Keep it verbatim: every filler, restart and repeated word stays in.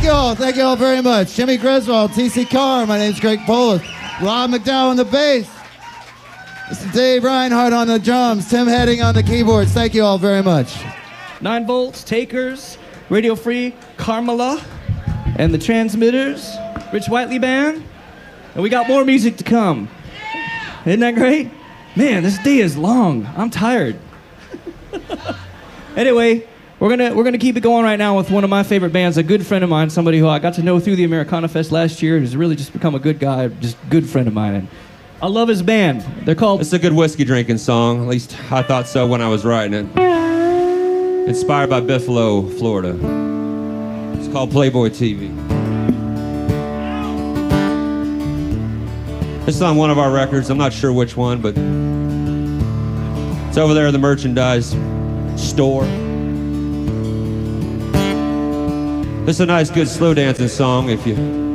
you all. Thank you all very much. Jimmy Griswold, T C Carr. My name's Greg Polis. Rob McDowell on the bass. Mister Dave Reinhardt on the drums. Tim Heading on the keyboards. Thank you all very much. Nine Volts, Takers, Radio Free, Carmela, and the Transmitters, Rich Whiteley Band. And we got more music to come. Isn't that great? Man, this day is long. I'm tired. Anyway, we're gonna we're gonna keep it going right now with one of my favorite bands, a good friend of mine, somebody who I got to know through the Americana Fest last year, who's really just become a good guy, just a good friend of mine. And I love his band. They're called... It's a good whiskey drinking song. At least I thought so when I was writing it. Inspired by Buffalo, Florida. It's called Playboy T V. This is on one of our records. I'm not sure which one, but it's over there in the merchandise store. This is a nice, good slow dancing song if you